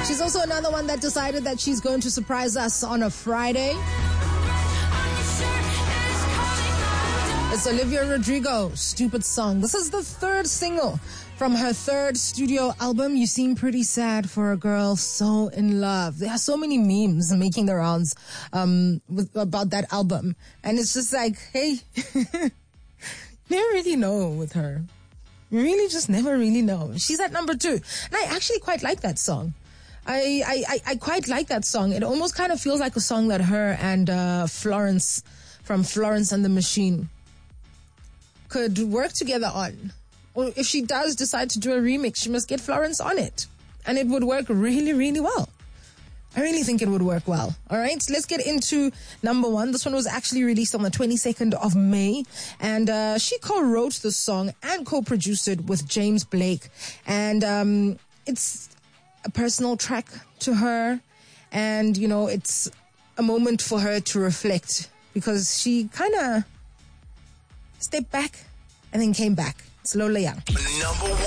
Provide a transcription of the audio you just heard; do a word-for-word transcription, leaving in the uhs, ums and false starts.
She's also another one that decided that she's going to surprise us on a Friday. It's Olivia Rodrigo, Stupid Song. This is the third single from her third studio album. You Seem Pretty Sad for a Girl So in Love. There are so many memes making the rounds um, with, about that album. And it's just like, hey, never really know with her. You really just never really know. She's at number two. And I actually quite like that song. I, I, I quite like that song. It almost kind of feels like a song that her and uh, Florence from Florence and the Machine could work together on. Or if she does decide to do a remix, she must get Florence on it. And it would work really, really well. I really think it would work well. All right, so let's get into number one. This one was actually released on the twenty-second of May. And uh, she co-wrote the song and co-produced it with James Blake. And um, it's a personal track to her. And, you know, it's a moment for her to reflect. Because she kind of stepped back and then came back. It's Lola Young. Number one.